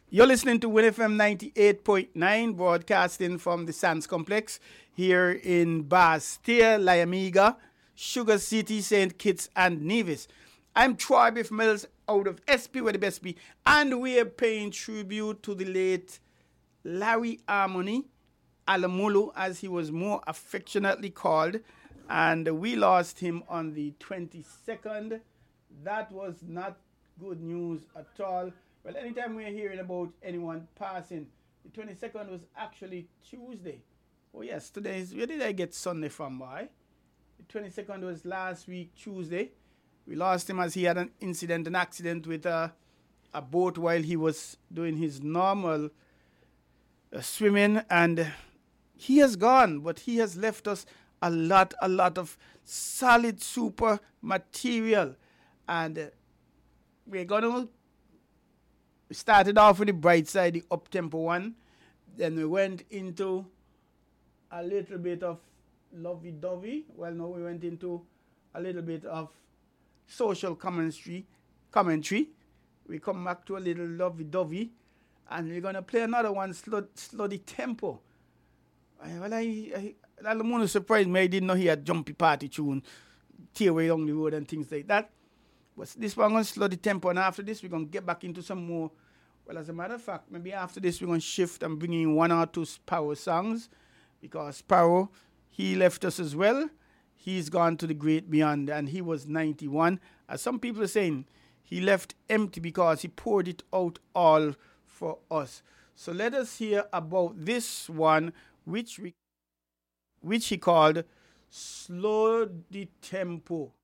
You're listening to WinFM 98.9, broadcasting from the Sands Complex here in Bastia, La Amiga, Sugar City, St. Kitts, and Nevis. I'm Troy Biff Mills out of SP where the best be, and we are paying tribute to the late Larry Harmony Alamulu, as he was more affectionately called, and we lost him on the 22nd. That was not good news at all. Well, anytime we're hearing about anyone passing, the 22nd was actually Tuesday. Oh, yes, today is, where did I get Sunday from, boy? The 22nd was last week, Tuesday. We lost him as he had an accident with a boat while he was doing his normal swimming, and he has gone, but he has left us a lot of solid, super material. And we're going to started off with the bright side, the up-tempo one. Then we went into a little bit of lovey-dovey. Well, no, we went into a little bit of social commentary. We come back to a little lovey-dovey. And we're going to play another one, slow the tempo. Alamono surprised me. I didn't know he had jumpy party tune, tear way along the road and things like that. But this one, I'm going to slow the tempo, and after this, we're going to get back into some more. Well, as a matter of fact, maybe after this, we're going to shift and bring in one or two Sparrow songs, because Sparrow, he left us as well. He's gone to the great beyond, and he was 91. As some people are saying, he left empty because he poured it out all for us. So let us hear about this one, which he called Slow the Tempo.